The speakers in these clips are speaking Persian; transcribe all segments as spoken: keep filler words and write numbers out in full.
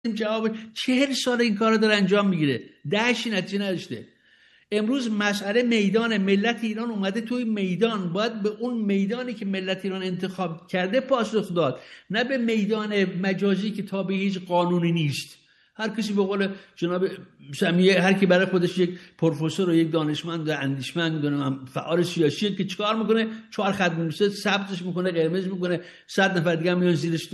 جواب چهل سال این کار داره انجام میگیره، دهشی نتیجه نداشته. امروز مسئله میدان، ملت ایران اومده توی میدان، باید به اون میدانی که ملت ایران انتخاب کرده پاسخ داد، نه به میدان مجازی که تابع هیچ قانونی نیست. هر کسی به قول جناب سمیه، هر کی برای خودش یک پروفسور و یک دانشمند و اندیشمند میدونم فعال سیاسی که چیکار میکنه، چهار خط می‌نویسه، ثبتش میکنه، قرمز میکنه، صد نفر دیگه میان زیرش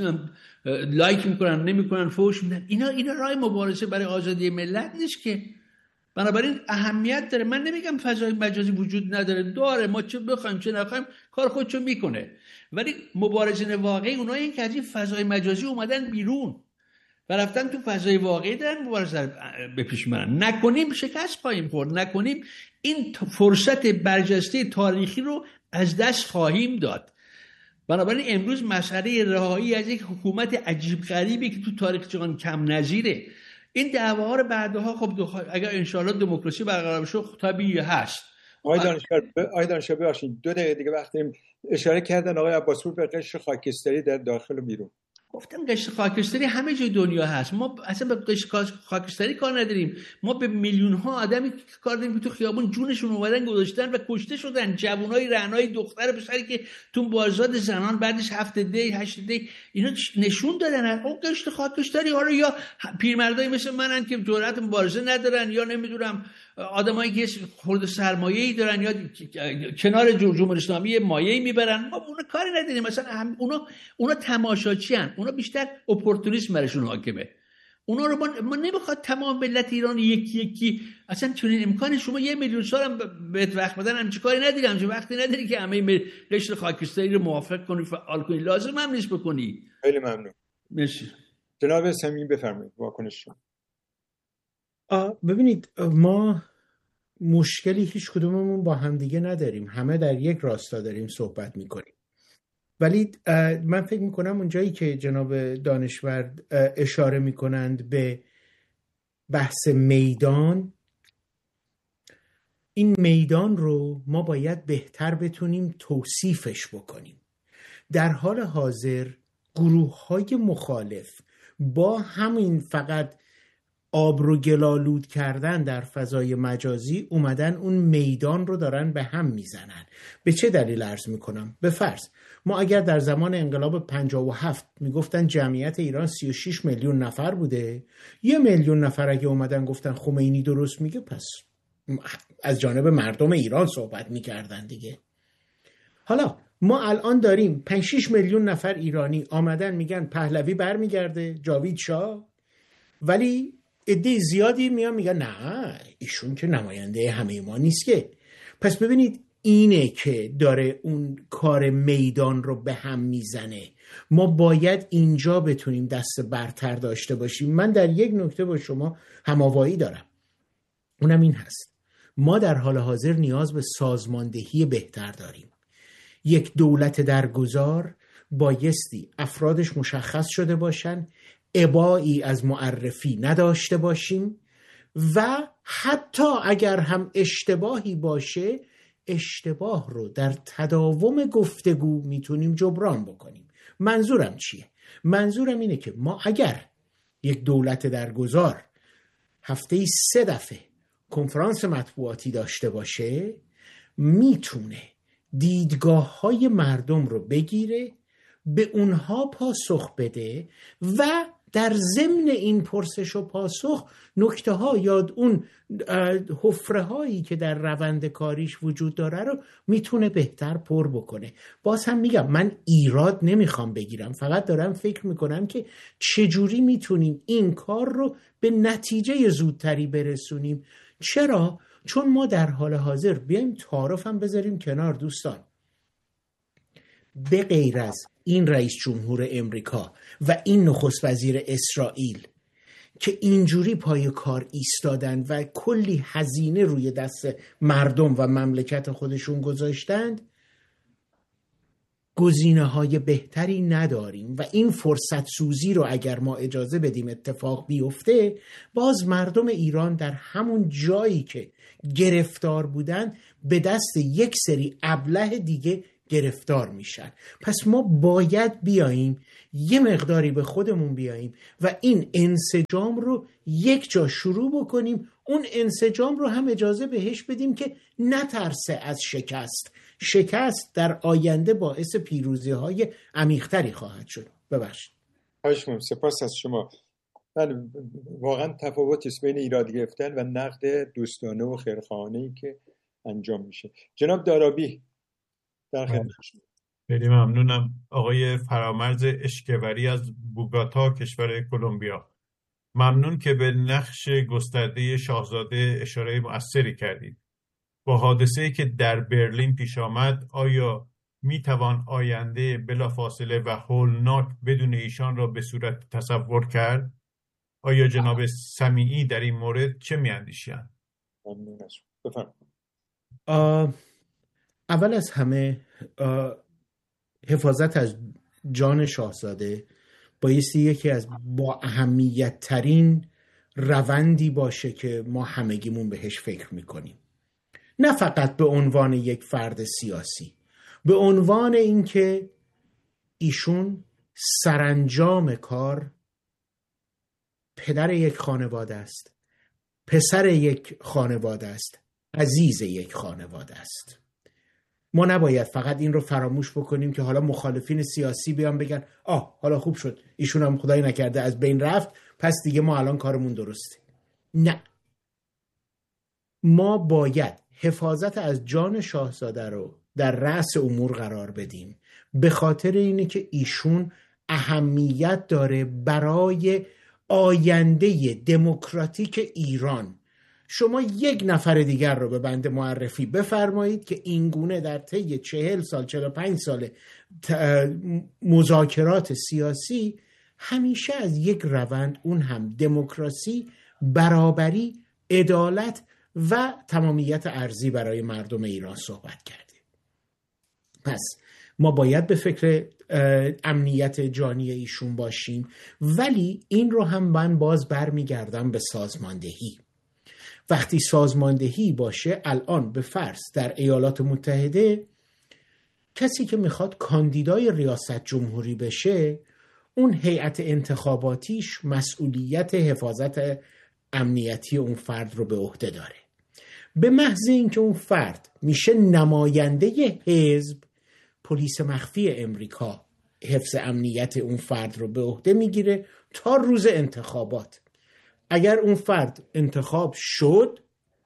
لایک میکنن، نمیکنن، فوش میدن. اینا اینا راه مبارزه برای آزادی ملت نیست که. بنابراین اهمیت داره. من نمیگم فضای مجازی وجود نداره، داره، ما چه بخوایم چه نخوایم کار خودشو میکنه، ولی مبارزین واقعی اونایی که از این فضای مجازی اومدن بیرون و رفتن تو فضای واقعی دارن مبارزه به پیش میبرن. نکنیم شکست خواهیم خورد، نکنیم این فرصت برجسته تاریخی رو از دست خواهیم داد. بنابراین امروز مسئله رهایی از یک حکومت عجیب غریبی که تو تاریخ جهان کم نظیره، این دعواها رو بعدها خب اگر انشالله دموکراسی برقرار بشه طبیعی هست. آقای دانشور آقای دانشور ببخشید دو دقیقه دیگه وقت داریم. اشاره کردن آقای عباسپور به قشر خاکستری در داخل و بیرون. گفتم قشر خاکستری همه جای دنیا هست، ما اصلا به قشر خاکستری کار نداریم، ما به میلیون ها آدمی کار داریم که تو خیابون جونشون اومدن گذاشتن و کشته شدن، جوانای رعنای دختر پسری که تو بازداد زنان بعدش هفت دی هشت دی اینا نشون دادن. اون قشر خاکستری ها رو یا پیرمردای مثل منن که جرأت مبارزه ندارن، یا نمیدونم آدمایی که خرد سرمایه‌ای دارن، یا کنار جمهوری اسلامی مایه‌ای میبرن. ما اون کاری نداریم، مثلا اونا اونا تماشاچی ان، اونا بیشتر اپورتونیسم برشون حاکمه. اونا رو ما, ما نمیخواد تمام ملت ایران یکی یکی، اصلا چنین امکانی شما یه میلیون سال هم بهت وقت بدن هم چه کاری نداری، هم چه وقتی نداری که همه قشر خاکستری رو موافق کنی، فعال کنی، لازم هم نیست بکنی. خیلی ممنون. مرسی. جناب سمیع بفرمایید واکنش شما. ببینید ما مشکلی هیچ کدوممون با همدیگه نداریم، همه در یک راستا داریم صحبت میکنیم، ولی من فکر میکنم اون جایی که جناب دانشور اشاره میکنند به بحث میدان، این میدان رو ما باید بهتر بتونیم توصیفش بکنیم. در حال حاضر گروه‌های مخالف با همین فقط آب رو گلالود کردن در فضای مجازی اومدن اون میدان رو دارن به هم میزنن. به چه دلیل عرض میکنم؟ به فرض ما اگر در زمان انقلاب پنجاه و هفت میگفتن جمعیت ایران سی و شش میلیون نفر بوده، یه میلیون نفر اگه اومدن گفتن خمینی درست میگه، پس از جانب مردم ایران صحبت میکردن دیگه. حالا ما الان داریم پنج شش میلیون نفر ایرانی آمدن میگن پهلوی برمیگرده، جاوید شاه، ولی عده زیادی میان میگن نه ایشون که نماینده همه ما نیست که. پس ببینید اینه که داره اون کار میدان رو به هم میزنه. ما باید اینجا بتونیم دست برتر داشته باشیم. من در یک نکته با شما هم‌آوایی دارم، اونم این هست ما در حال حاضر نیاز به سازماندهی بهتر داریم. یک دولت درگذار بایستی افرادش مشخص شده باشن، ابایی از معرفی نداشته باشیم و حتی اگر هم اشتباهی باشه اشتباه رو در تداوم گفتگو میتونیم جبران بکنیم. منظورم چیه؟ منظورم اینه که ما اگر یک دولت درگذار هفته‌ای سه دفعه کنفرانس مطبوعاتی داشته باشه میتونه دیدگاه های مردم رو بگیره، به اونها پاسخ بده و در ضمن این پرسش و پاسخ نکته ها یا اون حفره هایی که در روند کاریش وجود داره رو میتونه بهتر پر بکنه. باز هم میگم من ایراد نمیخوام بگیرم، فقط دارم فکر میکنم که چجوری میتونیم این کار رو به نتیجه زودتری برسونیم. چرا؟ چون ما در حال حاضر بیایم تعارف هم بذاریم کنار دوستان، به غیر از این رئیس جمهور امریکا و این نخست وزیر اسرائیل که اینجوری پای کار ایستادن و کلی هزینه روی دست مردم و مملکت خودشون گذاشتند، گزینه‌های بهتری نداریم و این فرصت سوزی رو اگر ما اجازه بدیم اتفاق بیفته، باز مردم ایران در همون جایی که گرفتار بودن به دست یک سری ابله دیگه گرفتار میشن. پس ما باید بیاییم یه مقداری به خودمون بیاییم و این انسجام رو یک جا شروع بکنیم. اون انسجام رو هم اجازه بهش بدیم که نترسه از شکست. شکست در آینده باعث پیروزی های عمیق‌تری خواهد شد. ببخشید. خواهش سپاس از شما. من واقعا تفاوتی است بین ایراد گرفتن و نقد دوستانه و خیرخواهانه‌ای که انجام میشه. جناب دارابی در خدمت شما. خیلی ممنونم. آقای فرامرز اشکوری از بوگاتا کشور کلمبیا، ممنون که به نقش گسترده شاهزاده اشاره مؤثری کردید. با حادثه‌ای که در برلین پیش آمد، آیا میتوان آینده بلافاصله و هولناک بدون ایشان را به صورت تصور کرد؟ آیا جناب سمیعی در این مورد چه میاندیشند؟ ممنون از شما. بفرمایید. اول از همه حفاظت از جان شاهزاده بایستی یکی از با اهمیت ترین روندی باشه که ما همگیمون بهش فکر میکنیم، نه فقط به عنوان یک فرد سیاسی، به عنوان اینکه ایشون سرانجام کار پدر یک خانواده است، پسر یک خانواده است، عزیز یک خانواده است. ما نباید فقط این رو فراموش بکنیم که حالا مخالفین سیاسی بیان بگن آه حالا خوب شد ایشون هم خدایی نکرده از بین رفت پس دیگه ما الان کارمون درسته. نه، ما باید حفاظت از جان شاهزاده رو در رأس امور قرار بدیم، به خاطر اینه که ایشون اهمیت داره برای آینده دموکراتیک ایران. شما یک نفر دیگر رو به بنده معرفی بفرمایید که اینگونه در طی چهل سال چهل و پنج سال مذاکرات سیاسی همیشه از یک روند، اون هم دموکراسی، برابری، عدالت و تمامیت ارضی برای مردم ایران صحبت کرده. پس ما باید به فکر امنیت جانی ایشون باشیم، ولی این رو هم من باز برمیگردم به سازماندهی. وقتی سازماندهی باشه، الان به فرض در ایالات متحده کسی که میخواد کاندیدای ریاست جمهوری بشه، اون هیئت انتخاباتیش مسئولیت حفاظت امنیتی اون فرد رو به عهده داره. به محض اینکه اون فرد میشه نماینده حزب، پلیس مخفی امریکا حفظ امنیت اون فرد رو به عهده میگیره تا روز انتخابات. اگر اون فرد انتخاب شد،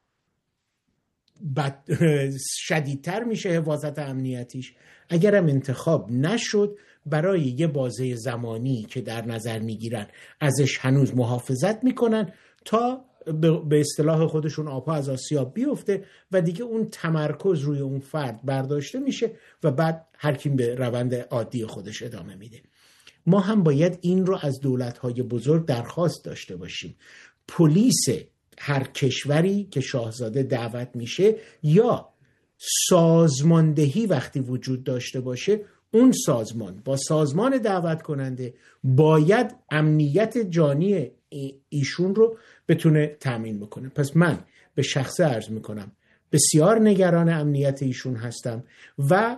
بد شدیدتر میشه حفاظت امنیتیش. اگر هم انتخاب نشد، برای یه بازه زمانی که در نظر میگیرن ازش هنوز محافظت میکنن تا به اصطلاح خودشون آبها از آسیاب بیفته و دیگه اون تمرکز روی اون فرد برداشته میشه و بعد هر کی به روند عادی خودش ادامه میده. ما هم باید این رو از دولت‌های بزرگ درخواست داشته باشیم. پلیس هر کشوری که شاهزاده دعوت میشه یا سازماندهی وقتی وجود داشته باشه، اون سازمان با سازمان دعوت کننده باید امنیت جانی ایشون رو بتونه تامین بکنه. پس من به شخصه عرض میکنم بسیار نگران امنیت ایشون هستم و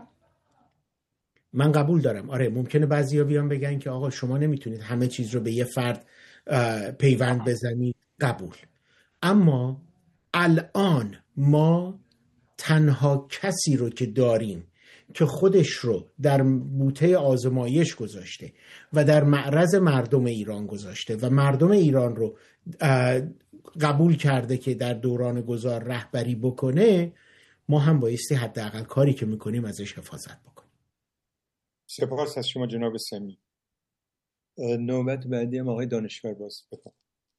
من قبول دارم آره ممکنه بعضیا بیان بگن که آقا شما نمیتونید همه چیز رو به یه فرد پیوند بزنید. قبول. اما الان ما تنها کسی رو که داریم که خودش رو در بوته آزمایش گذاشته و در معرض مردم ایران گذاشته و مردم ایران رو قبول کرده که در دوران گذار رهبری بکنه، ما هم بایستی حداقل کاری که میکنیم ازش حفاظت بکنیم. سپاس از شما جناب سمی. نوبت بعدی هم آقای دانشور باز بکنم.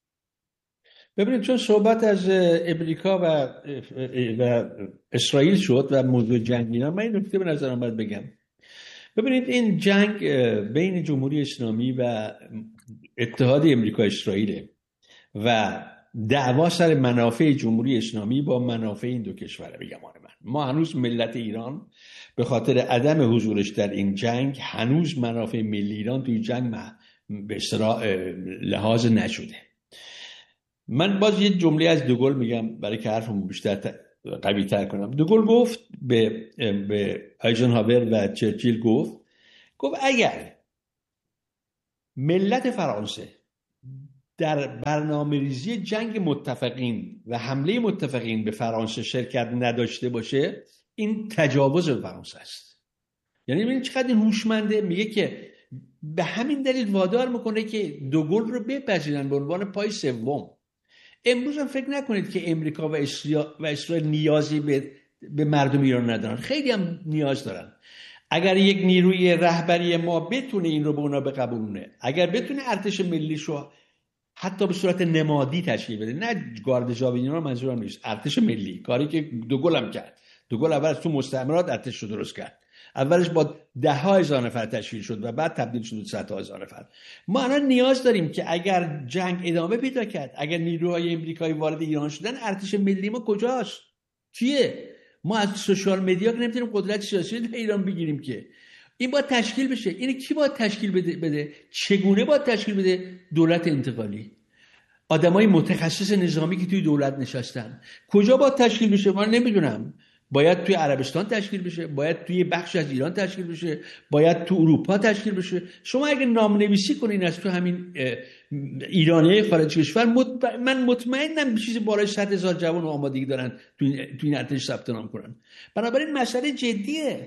ببینید چون صحبت از امریکا و و اسرائیل شد و موضوع جنگ اینا، من این نکته به نظرم باید بگم. ببینید این جنگ بین جمهوری اسلامی و اتحاد امریکا اسرائیل و دعوا سر منافع جمهوری اسلامی با منافع این دو کشوره. بگم من ما هنوز ملت ایران به خاطر عدم حضورش در این جنگ هنوز منافع ملی ایران توی جنگ به اصطلاح لحاظ نشده. من باز یه جمله از دوگل میگم برای که حرفمو بیشتر قوی تر کنم. دوگل گفت به به آیزنهاور و چرچیل گفت گفت اگر ملت فرانسه در برنامه‌ریزی جنگ متفقین و حمله متفقین به فرانسه شرکت نداشته باشه، این تجاوز به فرانسه است. یعنی ببینید چقدر این هوشمنده. میگه که به همین دلیل وادار میکنه که دوگل رو بپذیرن به عنوان پای سوم. امروز هم فکر نکنید که امریکا و اسرائیل و اسرائیل نیازی به به مردم ایران ندارن، خیلی هم نیاز دارن. اگر یک نیروی رهبری ما بتونه این رو به اونا بقبولونه، اگر بتونه ارتش ملیشو حتی به صورت نمادی تشکیل بده، نه گارد جاویدی رو منظورم نیست، ارتش ملی، کاری که دوگل هم کرد. دوگل اول تو مستعمرات ارتش رو درست کرد، اولش با ده ها هزار نفر تشکیل شد و بعد تبدیل شد به صد هزار نفر. ما الان نیاز داریم که اگر جنگ ادامه پیدا کرد، اگر نیروهای امریکایی وارد ایران شدن، ارتش ملی ما کجاست؟ کیه؟ ما از سوشال مدیا که نمیتونیم قدرت سیاسی در ایران بگیریم که. این باید تشکیل بشه. این کی باید تشکیل بده؟ بده چگونه باید تشکیل بده؟ دولت انتقالی، آدمای متخصص نظامی که توی دولت نشستن. کجا باید تشکیل بشه؟ من نمیدونم. باید توی عربستان تشکیل بشه، باید توی بخش از ایران تشکیل بشه، باید تو اروپا تشکیل بشه. شما اگه نام نویسی کنین از تو همین ایرانی خارج کشور، مطمئن من مطمئنم چیز بالای صد هزار جوان آمادگی دارن تو این تو این ارتش ثبت نام کنن. بنابراین مسئله جدیه.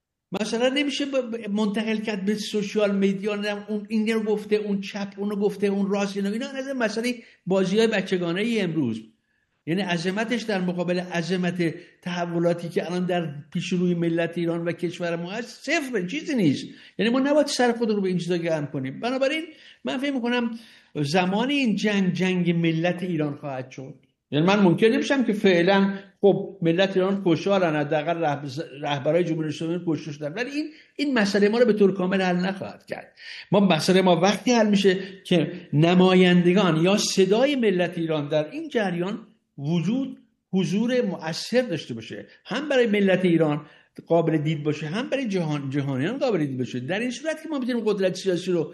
مثلا نمیشه منتقل کرد به سوشال مدیا، اون این رو گفته، اون چپ اونو گفته، اون راست اینا. اینا از مسئله بازی‌های بچگانه ای امروز. یعنی عظمتش در مقابل عظمت تحولاتی که الان در پیش روی ملت ایران و کشور ما هست صفر، چیزی نیست. یعنی ما نباید سر خود رو به این چیزا گرم کنیم. بنابراین من فکر می‌کنم زمانی این جنگ جنگ ملت ایران خواهد شد. یعنی من ممکن نمیشم که فعلا خب ملت ایران خوشحالن، حداقل رهبرای جمهوری اسلامی کشته شدن، ولی این این مسئله ما رو به طور کامل حل نخواهد کرد. ما مسئله ما وقتی حل میشه که نمایندگان یا صدای ملت ایران در این جریان وجود حضور مؤثر داشته باشه، هم برای ملت ایران قابل دید باشه، هم برای جهان جهانیان قابل دید باشه. در این صورت که ما میتونیم قدرت سیاسی رو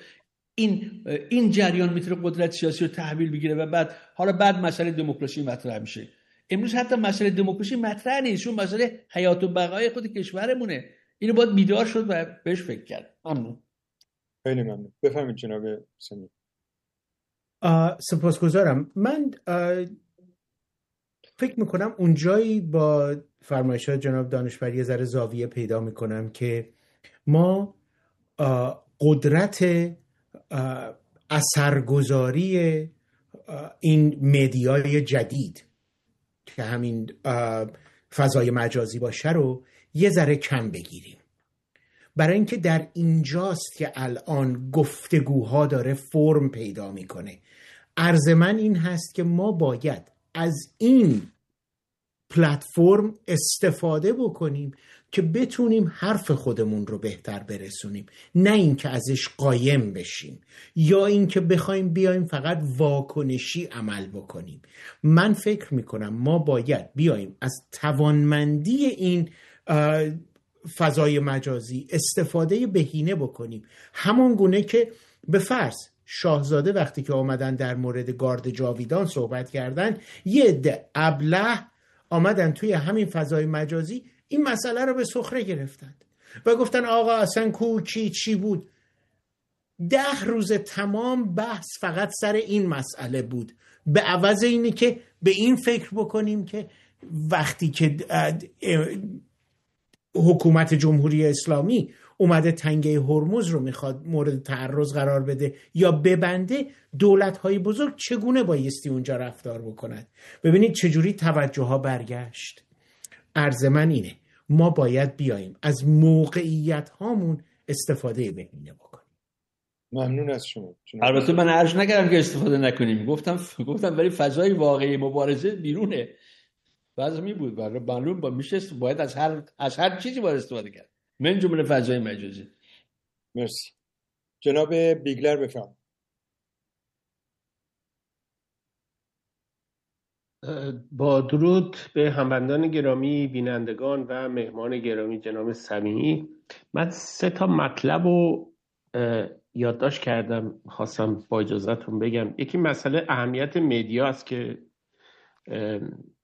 این این جریان میتونه قدرت سیاسی رو تحویل بگیره و بعد حالا بعد مسئله دموکراسی مطرح میشه. امروز حتی مسئله دموکراسی مطرح نیست، چون مسئله حیات و بقای خود کشورمونه. اینو باید بیدار شد و بهش فکر کرد. ممنون. خیلی ممنون. بفهمید جناب سمی. سپاسگزارم. من فکر میکنم اونجایی با فرمایشات جناب دانشوری یه ذره زاویه پیدا میکنم که ما قدرت اثرگذاری این مدیای جدید که همین فضای مجازی باشه رو یه ذره کم بگیریم، برای اینکه در اینجاست که الان گفتگوها داره فرم پیدا میکنه. عرض من این هست که ما باید از این پلتفرم استفاده بکنیم که بتونیم حرف خودمون رو بهتر برسونیم، نه اینکه ازش قایم بشیم یا اینکه بخوایم بیایم فقط واکنشی عمل بکنیم. من فکر میکنم ما باید بیایم از توانمندی این فضای مجازی استفاده بهینه بکنیم، همون گونه که به فرض شاهزاده وقتی که آمدن در مورد گارد جاویدان صحبت کردن، یه عده ابله آمدن توی همین فضای مجازی این مسئله رو به سخره گرفتند و گفتن آقا اصلا کو چی چی بود. ده روز تمام بحث فقط سر این مسئله بود، به عوض اینی که به این فکر بکنیم که وقتی که حکومت جمهوری اسلامی اومده تنگه هرمز رو میخواد مورد تعرض قرار بده یا ببنده، دولت‌های بزرگ چگونه بایستی اونجا رفتار بکنند. ببینید چجوری توجه ها برگشت. عرض من اینه ما باید بیاییم از موقعیت هامون استفاده بهینه بکنیم. ممنون از شما. البته من عرض نکردم که استفاده نکنیم، گفتم گفتم برای فضای واقعی مبارزه بیرونه لازمی بود، ولی معلوم با میشه باید از هر از هر چیزی باید استفاده کرد، من جمله فضای مجازی. مرسی. جناب بیگلر بفرمایید. با درود به هموطنان گرامی، بینندگان و مهمان گرامی جناب سمیعی، من سه تا مطلب رو یادداشت کردم خواستم با اجازهتون بگم. یکی مسئله اهمیت مدیا است که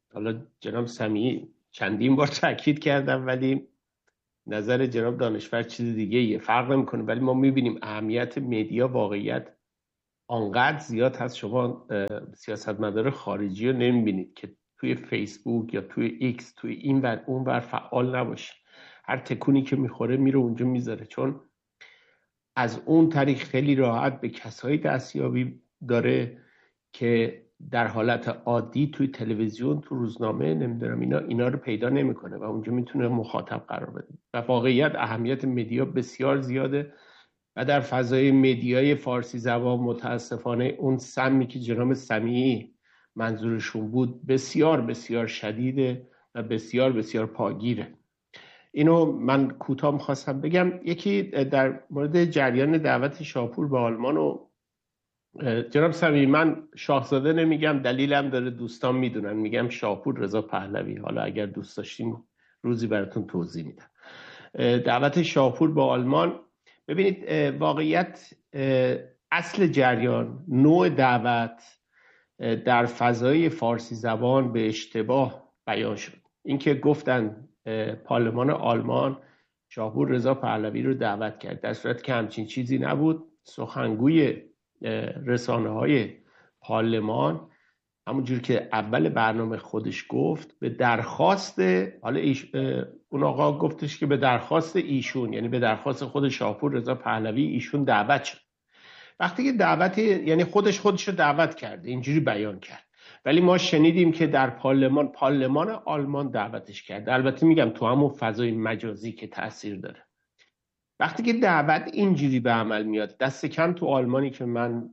حالا جناب سمیعی چندین بار تاکید کردم ولی نظر جناب دانشور چیز دیگه یه فرق نمیکنه، ولی ما میبینیم اهمیت مدیا واقعیت آنقدر زیاد هست. شما سیاستمدار خارجی رو نمیبینید که توی فیسبوک یا توی ایکس توی این ور اون ور فعال نباشه، هر تکونی که میخوره میره اونجا میذاره، چون از اون طریق خیلی راحت به کسایی دستیابی داره که در حالت عادی توی تلویزیون تو روزنامه نمیدونم اینا اینا رو پیدا نمیکنه و اونجا میتونه مخاطب قرار بده. و واقعیت اهمیت مدیا بسیار زیاده و در فضای مدیای فارسی زبان متاسفانه اون سمی که جناب سمیعی منظورشون بود بسیار بسیار شدیده و بسیار بسیار پاگیره. اینو من کوتاه می‌خواستم بگم. یکی در مورد جریان دعوت شاپور به آلمان و جناب سمیعی، من شاهزاده نمیگم، دلیلم داره، دوستان میدونن، میگم شاپور رضا پهلوی. حالا اگر دوست داشتین روزی براتون توضیح میدم. دعوت شاپور به آلمان، ببینید واقعیت اصل جریان، نوع دعوت در فضای فارسی زبان به اشتباه بیان شد. اینکه گفتن پارلمان آلمان شاپور رضا پهلوی رو دعوت کرد، در صورتی که همچین چیزی نبود. سخنگوی رسانه های پارلمان همونجور که اول برنامه خودش گفت به درخواست، حالا ایش اون آقا گفتش که به درخواست ایشون، یعنی به درخواست خود شاپور رضا پهلوی ایشون دعوت شد. وقتی که دعوت یعنی خودش خودش رو دعوت کرده، اینجوری بیان کرد. ولی ما شنیدیم که در پارلمان پارلمان آلمان دعوتش کرد. البته میگم تو همون فضای مجازی که تاثیر داره. وقتی که دعوت اینجوری به عمل میاد، دست کم تو آلمانی که من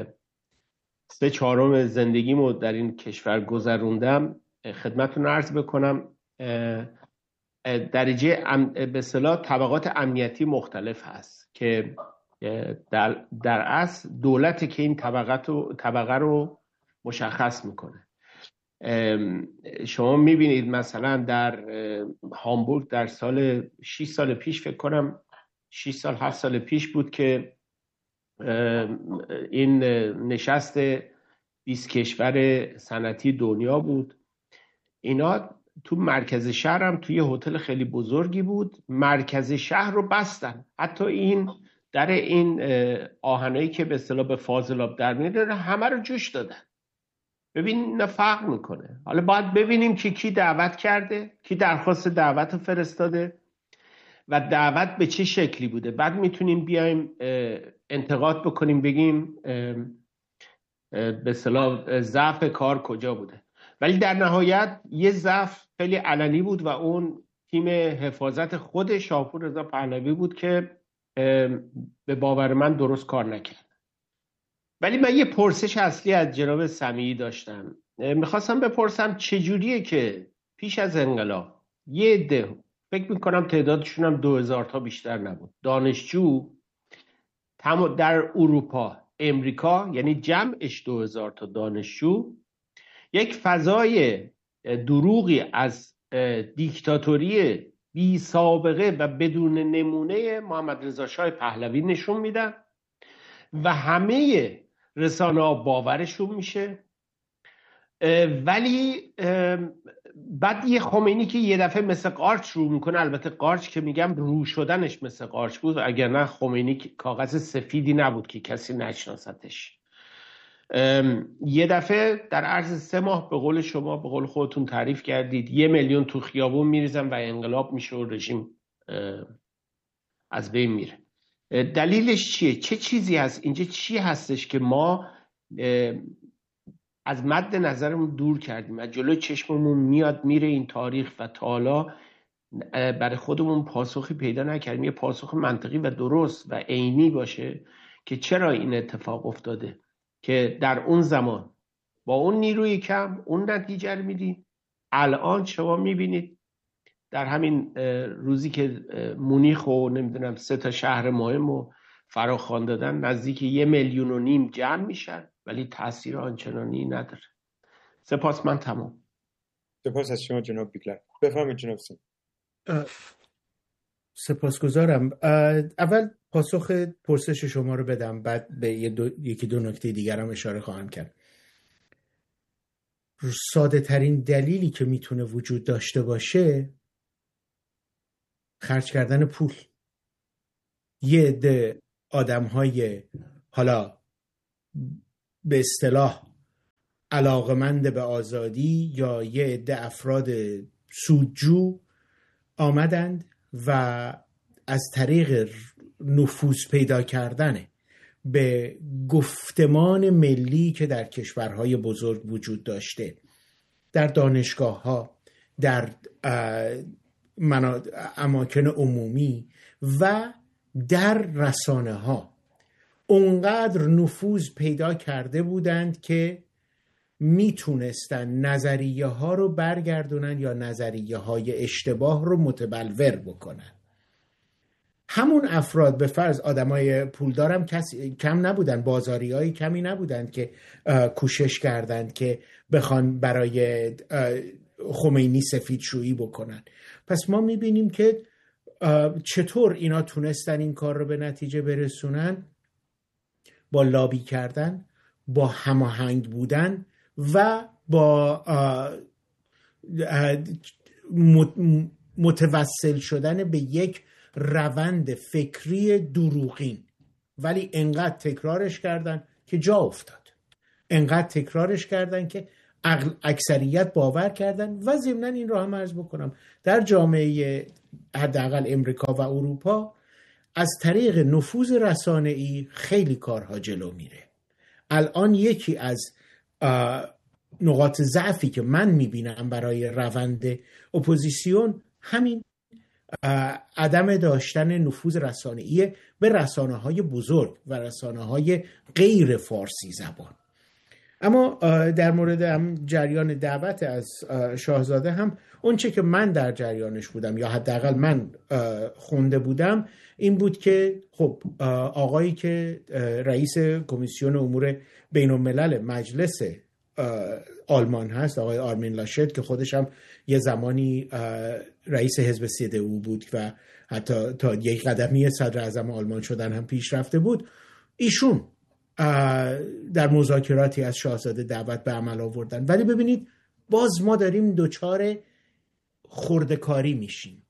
سه چهارم زندگیمو در این کشور گذروندم، خدمتتون عرض بکنم درجه به اصطلاح طبقات امنیتی مختلف هست که در در اصل دولت که این طبقات رو طبقه رو مشخص میکنه. شما میبینید مثلا در هامبورگ در سال شش سال پیش فکر کنم شش سال هفت سال پیش بود که این نشست بیست کشور صنعتی دنیا بود. اینا تو مرکز شهر هم توی هتل خیلی بزرگی بود، مرکز شهر رو بستن، حتی این در این آهنایی که به اصطلاح به فاضلاب در میره همه رو جوش دادن. ببین نه فرق میکنه. حالا باید ببینیم که کی دعوت کرده، کی درخواست دعوت فرستاده و دعوت به چه شکلی بوده. بعد میتونیم بیایم انتقاد بکنیم، بگیم به اصطلاح ضعف کار کجا بوده. ولی در نهایت یه ضعف خیلی علنی بود و اون تیم حفاظت خود شاپور رضا پهلوی بود که به باور من درست کار نکرد. ولی من یه پرسش اصلی از جناب سمیعی داشتم. میخواستم بپرسم چجوریه که پیش از انقلاب یه عده، فکر میکنم تعدادشون هم دو هزار تا بیشتر نبود، دانشجو در اروپا امریکا، یعنی جمعش دو هزار تا دانشجو، یک فضای دروغی از دیکتاتوری بی سابقه و بدون نمونه محمد رضا شاه پهلوی نشون میدن و همه رسانه ها باورشون میشه. ولی بعد یه خمینی که یه دفعه مثل قارچ رو میکنه، البته قارچ که میگم رو شدنش مثل قارچ بود، اگر نه خمینی کاغذ سفیدی نبود که کسی نشناستش. یه دفعه در عرض سه ماه به قول شما، به قول خودتون تعریف کردید، یه میلیون تو خیابون میریزن و انقلاب میشه و رژیم از بین میره. دلیلش چیه؟ چه چیزی هست اینجا؟ چی هستش که ما از مد نظرمون دور کردیم، از جلوی چشممون میاد میره این تاریخ و تا حالا برای خودمون پاسخی پیدا نکردیم، یه پاسخ منطقی و درست و عینی باشه که چرا این اتفاق افتاده که در اون زمان با اون نیروی کم اون نتیجه رو میدیم. الان شما میبینید در همین روزی که مونیخ و نمیدونم سه تا شهر مهم رو فراخوان دادن، نزدیک یه میلیون و نیم جمع میشن ولی تاثیر آنچنانی نداره. سپاس، من تمام. سپاس از شما جناب بیگلر. بفرمایید جناب سیم. سپاسگزارم. اول پاسخ پرسش شما رو بدم، بعد به یه دو، یکی دو نکته دیگر هم اشاره خواهم کرد. ساده ترین دلیلی که میتونه وجود داشته باشه خرج کردن پول. یه عده آدم‌های حالا به اصطلاح علاقمند به آزادی یا یه عده افراد سودجو آمدند و از طریق نفوذ پیدا کردن به گفتمان ملی که در کشورهای بزرگ وجود داشته، در دانشگاه‌ها، در اماکن عمومی و در رسانه‌ها، اونقدر نفوذ پیدا کرده بودند که میتونستن نظریه ها رو برگردونن یا نظریه های اشتباه رو متبلور بکنن. همون افراد به فرض آدمای پولدار هم کم نبودن، بازاری های کمی نبودن که کوشش کردند که بخوان برای خمینی سفیدشویی بکنن. پس ما میبینیم که چطور اینا تونستن این کار رو به نتیجه برسونن، با لابی کردن، با هماهنگ بودن و با متوسل شدن به یک روند فکری دروغین، ولی انقدر تکرارش کردن که جا افتاد، انقدر تکرارش کردن که اکثریت باور کردن. و ضمناً این رو هم عرض بکنم در جامعه حداقل امریکا و اروپا از طریق نفوذ رسانه‌ای خیلی کارها جلو میره. الان یکی از نقاط ضعفی که من میبینم برای روند اپوزیسیون همین عدم داشتن نفوذ رسانه‌ای به رسانه‌های بزرگ و رسانه‌های غیر فارسی زبان. اما در مورد هم جریان دعوت از شاهزاده هم اون چه که من در جریانش بودم یا حداقل من خونده بودم این بود که خب آقایی که رئیس کمیسیون امور بین الملل مجلس آلمان هست، آقای آرمین لاشت، که خودش هم یه زمانی رئیس حزب سی دی او بود و حتی تا یک قدمی صدر اعظم آلمان شدن هم پیش رفته بود، ایشون در مذاکراتی از شاهزاده دعوت به عمل آوردن. ولی ببینید باز ما داریم دوچار خرده‌کاری میشیم.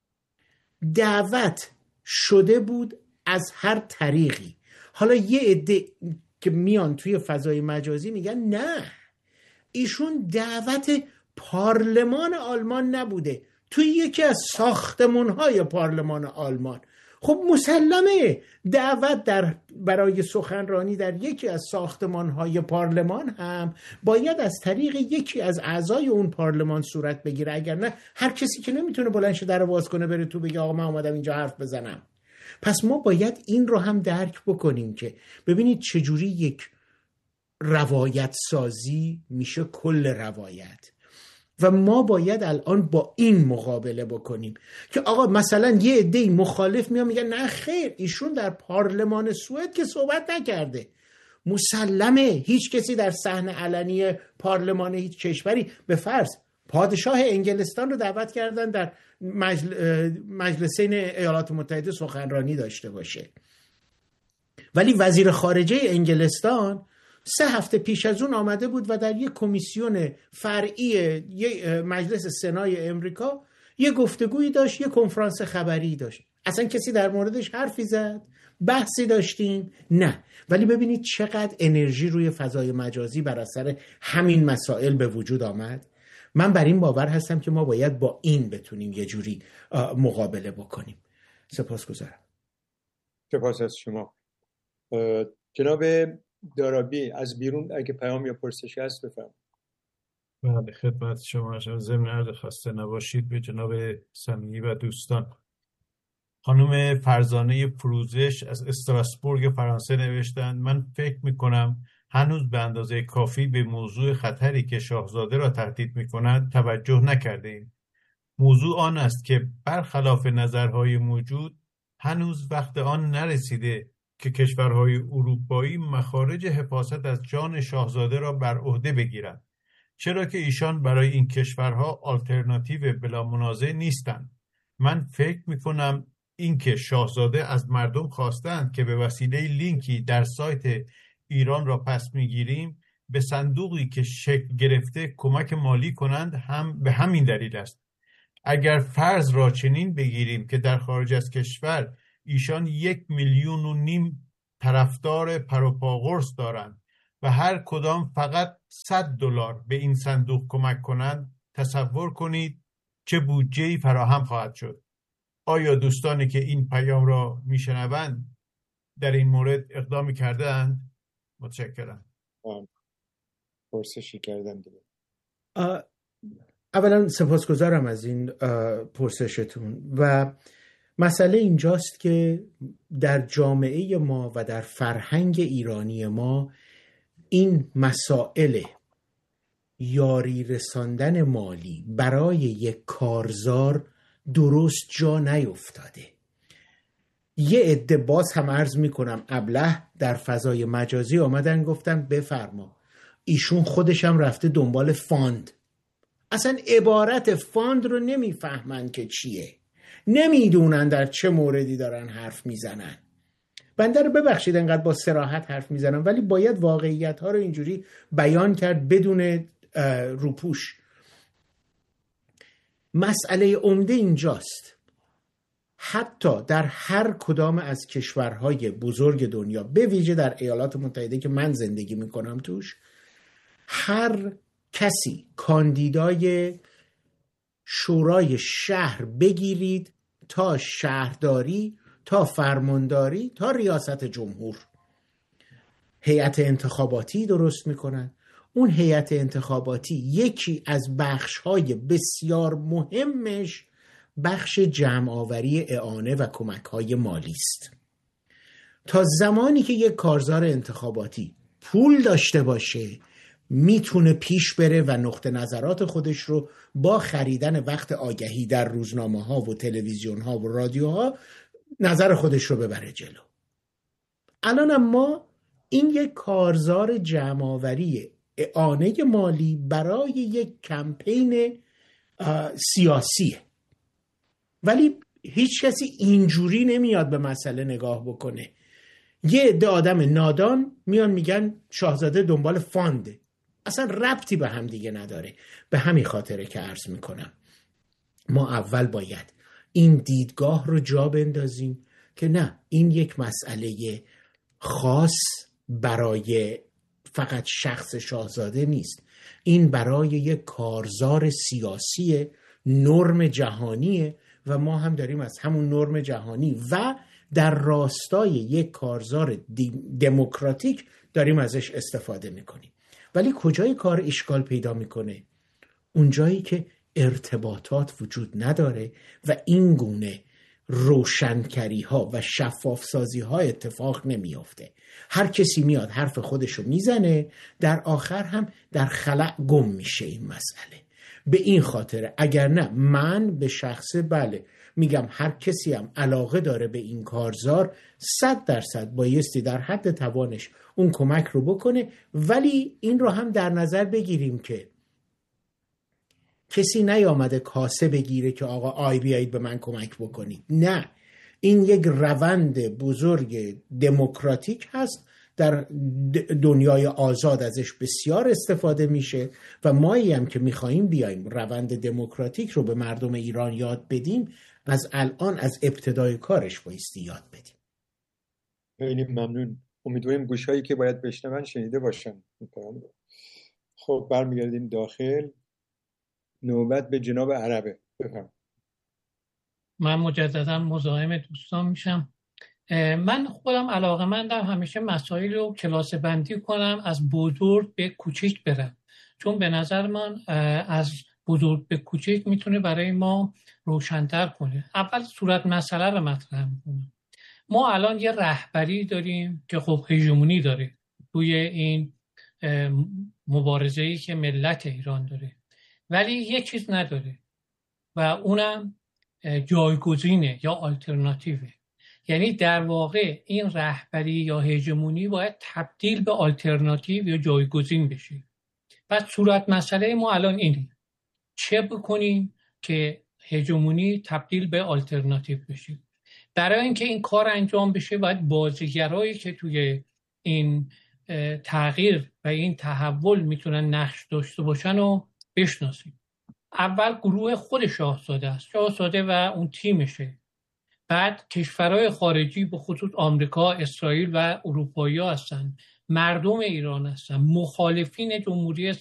دعوت شده بود از هر طریقی. حالا یه عده که میان توی فضای مجازی میگن نه، ایشون دعوت پارلمان آلمان نبوده، توی یکی از ساختمان‌های پارلمان آلمان. خب مسلمه دعوت در برای سخنرانی در یکی از ساختمان‌های پارلمان هم باید از طریق یکی از اعضای اون پارلمان صورت بگیره، اگر نه هر کسی که نمیتونه بلند شه در باز کنه بره تو بگه آقا من اومدم اینجا حرف بزنم. پس ما باید این رو هم درک بکنیم که ببینید چجوری یک روایت سازی میشه کل روایت و ما باید الان با این مقابله بکنیم که آقا مثلا یه عده مخالف میان میگن نه خیر ایشون در پارلمان سوئد که صحبت نکرده. مسلمه هیچ کسی در صحنه علنی پارلمان هیچ کشوری، به فرض پادشاه انگلستان رو دعوت کردن در مجل... مجلسین ایالات متحده سخنرانی داشته باشه، ولی وزیر خارجه انگلستان سه هفته پیش از اون آمده بود و در یک کمیسیون فرعی یک مجلس سنای امریکا یه گفتگویی داشت، یه کنفرانس خبری داشت. اصلا کسی در موردش حرفی زد؟ بحثی داشتیم؟ نه. ولی ببینید چقدر انرژی روی فضای مجازی بر اثر همین مسائل به وجود آمد. من بر این باور هستم که ما باید با این بتونیم یه جوری مقابله بکنیم. سپاسگزارم. سپاس از شما. جناب دارابی از بیرون اگه پیام یا پرسشی هست بفرمایید. بله خدمت شما. ضمن عرض خسته نباشید به جناب سمیعی و دوستان. خانم فرزانه فروزش از استراسبورگ فرانسه نوشتند من فکر میکنم هنوز به اندازه کافی به موضوع خطری که شاهزاده را تهدید میکند توجه نکرده ایم. موضوع آن است که برخلاف نظرهای موجود هنوز وقت آن نرسیده که کشورهای اروپایی مخارج حفاظت از جان شاهزاده را بر عهده بگیرند، چرا که ایشان برای این کشورها آلترناتیو بلا منازع نیستند. من فکر میکنم اینکه شاهزاده از مردم خواستند که به وسیله لینکی در سایت ایران را پس میگیریم به صندوقی که شکل گرفته کمک مالی کنند هم به همین دلیل است. اگر فرض را چنین بگیریم که در خارج از کشور ایشان یک میلیون و نیم طرفدار پروپاگورس دارند و هر کدام فقط صد دلار به این صندوق کمک کنند، تصور کنید چه بودجه‌ای فراهم خواهد شد. آیا دوستانی که این پیام را میشنوند در این مورد اقدامی کردند؟ متشکرم. پرسشی کردم دیگه. اولا سپاسگزارم از این پرسشتون و مسئله اینجاست که در جامعه ما و در فرهنگ ایرانی ما این مسائل یاری رساندن مالی برای یک کارزار درست جا نیفتاده. یه عده باز هم عرض میکنم ابله در فضای مجازی آمدن گفتن بفرما ایشون خودشم رفته دنبال فاند. اصلا عبارت فاند رو نمیفهمن که چیه، نمیدونن در چه موردی دارن حرف میزنن. بنده رو ببخشید انقدر با صراحت حرف میزنم، ولی باید واقعیت ها رو اینجوری بیان کرد بدون روپوش. مسئله عمده اینجاست، حتی در هر کدام از کشورهای بزرگ دنیا، به ویژه در ایالات متحده که من زندگی میکنم توش، هر کسی کاندیدای شورای شهر بگیرید تا شهرداری تا فرمانداری تا ریاست جمهور هیئت انتخاباتی درست میکنن. اون هیئت انتخاباتی یکی از بخش‌های بسیار مهمش بخش جمع‌آوری اعانه و کمک‌های مالی است. تا زمانی که یک کارزار انتخاباتی پول داشته باشه میتونه پیش بره و نقطه نظرات خودش رو با خریدن وقت آگهی در روزنامه‌ها و تلویزیون‌ها و رادیوها نظر خودش رو ببره جلو. الان اما این یک کارزار جمع‌آوری اعانه مالی برای یک کمپین سیاسیه، ولی هیچ کسی اینجوری نمیاد به مسئله نگاه بکنه. یه عده آدم نادان میان میگن شاهزاده دنبال فانده، اصلا ربطی به هم دیگه نداره. به همین خاطره که عرض میکنم ما اول باید این دیدگاه رو جا بندازیم که نه، این یک مسئله خاص برای فقط شخص شاهزاده نیست، این برای یک کارزار سیاسی نرم جهانیه و ما هم داریم از همون نرم جهانی و در راستای یک کارزار دموکراتیک داریم ازش استفاده میکنیم. ولی کجای کار اشکال پیدا میکنه؟ اونجایی که ارتباطات وجود نداره و این گونه روشنکری ها و شفاف سازی ها اتفاق نمیافته. هر کسی میاد حرف خودشو میزنه، در آخر هم در خلأ گم میشه این مسئله. به این خاطر اگر نه من به شخصه بله میگم هر کسی هم علاقه داره به این کارزار صد درصد بایستی در حد توانش اون کمک رو بکنه، ولی این رو هم در نظر بگیریم که کسی نیامده کاسه بگیره که آقا آی بیایید به من کمک بکنید. نه، این یک روند بزرگ دموکراتیک هست، در دنیای آزاد ازش بسیار استفاده میشه و مایی هم که میخواییم بیایم روند دموکراتیک رو به مردم ایران یاد بدیم از الان از ابتدای کارش بایستی یاد بدیم. خیلی ممنون. امیدواریم گوشهایی که باید بشنون شنیده باشن. خب برمیگردیم داخل. نوبت به جناب عربه. بفهم. من مجددا مزاحم دوستان میشم. من خودم علاقه‌مندم همیشه مسائل رو کلاس بندی کنم، از بزرگ به کوچیک برم، چون به نظر من از بزرگ به کوچیک میتونه برای ما روشن‌تر کنه. اول صورت مسئله رو مطرح میکنم. ما الان یه رهبری داریم که خب هژمونی داره توی این مبارزه‌ای که ملت ایران داره، ولی یه چیز نداره و اونم جایگزینه یا آلترناتیوه. یعنی در واقع این رهبری یا هژمونی باید تبدیل به آلترناتیو یا جایگزین بشه. پس صورت مسئله ما الان اینه، چه بکنیم که هژمونی تبدیل به آلترناتیو بشه. برای اینکه این کار انجام بشه باید بازیگرایی که توی این تغییر و این تحول میتونن نقش داشته باشن و بشناسیم. اول گروه خود شاهزاده است، شاهزاده و اون تیمشه. بعد کشورهای خارجی به خصوص آمریکا، اسرائیل و اروپایی ها هستن، مردم ایران هستن، مخالفین جمهوری